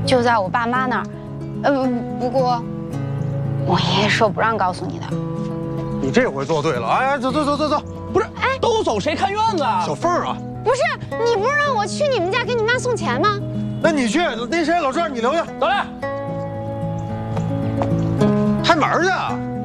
就在我爸妈那儿。不过我爷爷说不让告诉你的。 你这回做对了，哎，走， 不是，哎，都走谁看院子啊？ 小凤啊， 不是，你不是让我去你们家给你妈送钱吗？ 那你去，那谁，老赵你留下， 走来。 开门去。